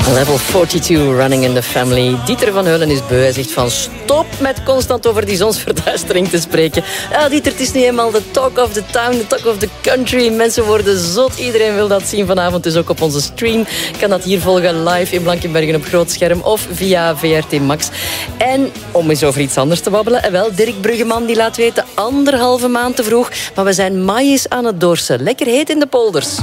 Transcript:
Level 42, Running in the Family. Dieter van Heulen is beu. Hij zegt van stop met constant over die zonsverduistering te spreken. Ja, Dieter, het is nu eenmaal de talk of the town, de talk of the country. Mensen worden zot. Iedereen wil dat zien vanavond. Dus ook op onze stream. Kan dat hier volgen live in Blankenbergen op groot scherm of via VRT Max. En om eens over iets anders te babbelen. Wel, Dirk Bruggeman die laat weten 1,5 maand te vroeg. Maar we zijn maïs aan het dorsen. Lekker heet in de polders.